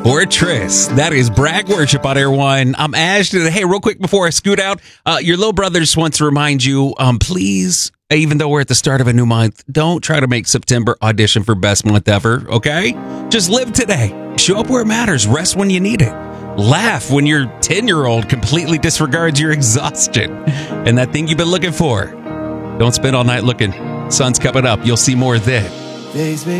or Tris. That is Brag Worship on Air One. I'm Ashton. Hey, real quick before I scoot out, your little brother just wants to remind you, please, even though we're at the start of a new month, don't try to make September audition for best month ever, okay? Just live today. Show up where it matters. Rest when you need it. Laugh when your 10-year-old completely disregards your exhaustion and that thing you've been looking for. Don't spend all night looking. Sun's coming up. You'll see more then.